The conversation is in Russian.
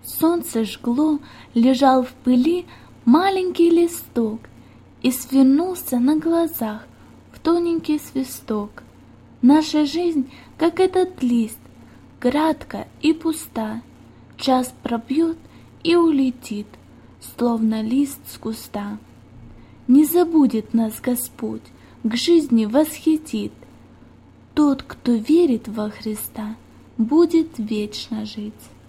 Солнце жгло, лежал в пыли маленький листок и свернулся на глазах в тоненький свисток. Наша жизнь, как этот лист, кратка и пуста. Час пробьет и улетит, словно лист с куста. Не забудет нас Господь, к жизни восхитит. Тот, кто верит во Христа, будет вечно жить.